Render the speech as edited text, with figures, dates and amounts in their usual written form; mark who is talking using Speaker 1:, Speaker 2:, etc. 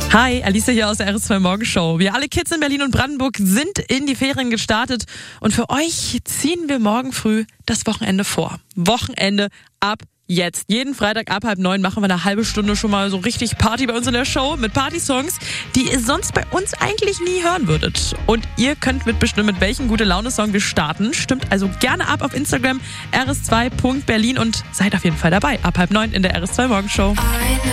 Speaker 1: Hi, Alicia hier aus der RS2 Morgenshow. Wir alle Kids in Berlin und Brandenburg sind in die Ferien gestartet und für euch ziehen wir morgen früh das Wochenende vor. Wochenende ab jetzt. Jeden Freitag ab 8:30 machen wir eine halbe Stunde schon mal so richtig Party bei uns in der Show mit Party-Songs, die ihr sonst bei uns eigentlich nie hören würdet. Und ihr könnt mitbestimmen, mit welchem Gute-Laune-Song wir starten. Stimmt also gerne ab auf Instagram rs2.berlin und seid auf jeden Fall dabei ab 8:30 in der RS2 Morgenshow.